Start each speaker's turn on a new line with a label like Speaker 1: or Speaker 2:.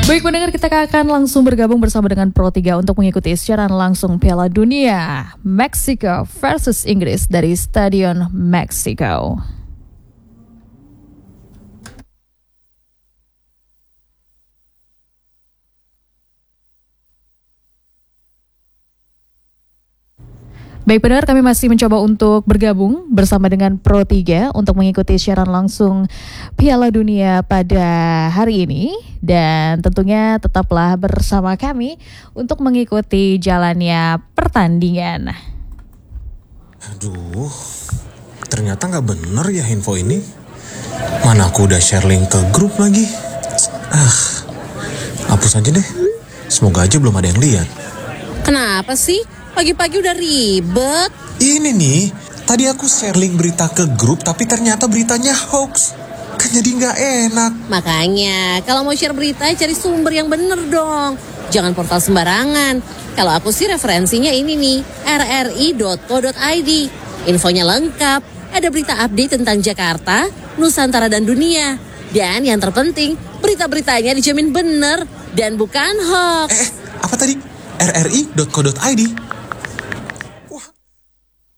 Speaker 1: Baik pendengar, kita akan langsung bergabung bersama dengan Pro3 untuk mengikuti siaran langsung Piala Dunia Meksiko versus Inggris dari Stadion Meksiko. Baik pendengar, kami masih mencoba untuk bergabung bersama dengan Pro3 untuk mengikuti siaran langsung Piala Dunia pada hari ini. Dan tentunya tetaplah bersama kami untuk mengikuti jalannya pertandingan.
Speaker 2: Aduh, ternyata gak bener ya info ini. Mana aku udah share link ke grup lagi. Hapus aja deh. Semoga aja belum ada yang lihat.
Speaker 3: Kenapa sih? Pagi-pagi udah ribet.
Speaker 2: Ini nih, tadi aku share link berita ke grup tapi ternyata beritanya hoax. Kan jadi gak enak.
Speaker 3: Makanya kalau mau share berita cari sumber yang bener dong. Jangan portal sembarangan. Kalau aku sih referensinya ini nih, rri.co.id. Infonya lengkap, ada berita update tentang Jakarta, Nusantara dan dunia. Dan yang terpenting, berita-beritanya dijamin bener dan bukan hoax.
Speaker 2: Apa tadi? rri.co.id?